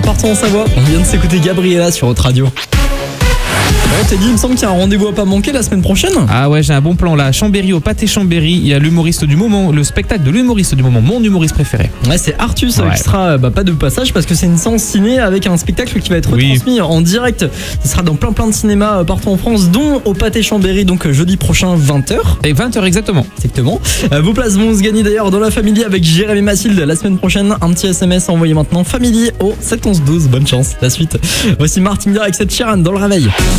partout en Savoie. On vient de s'écouter Gabriella sur Haute Radio. Bon, t'es dit, il me semble qu'il y a un rendez-vous à pas manquer la semaine prochaine. Ah ouais, j'ai un bon plan là. À Chambéry, au Pâté Chambéry, il y a l'humoriste du moment, le spectacle de l'humoriste du moment, mon humoriste préféré. Ouais, c'est Artus Ouais. qui sera pas de passage parce que c'est une séance ciné avec un spectacle qui va être retransmis en direct. Ce sera dans plein de cinémas partout en France, dont au Pâté Chambéry, donc jeudi prochain 20h. Et 20h exactement. Exactement. Vos places vont se gagner d'ailleurs dans la Family avec Jérémy Mathilde la semaine prochaine. Un petit SMS envoyé maintenant Family au 71112. Bonne chance. La suite. Voici Martin Garrix et Sheeran dans le réveil.